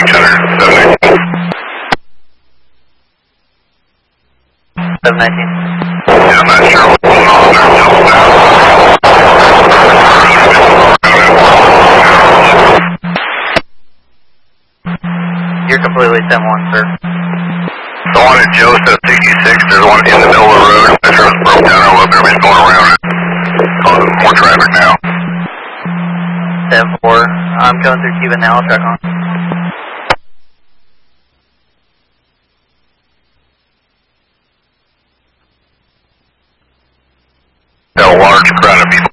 719. Yeah, I'm not sure what's going on there. You're completely 7-1, sir. The one at Joseph 66, there's one in the middle of the road. That truck broke down. I don't know if everybody's going around it. Causing more traffic now. 7-4. I'm going through Cuba now. I'll track on. Got a large crowd of people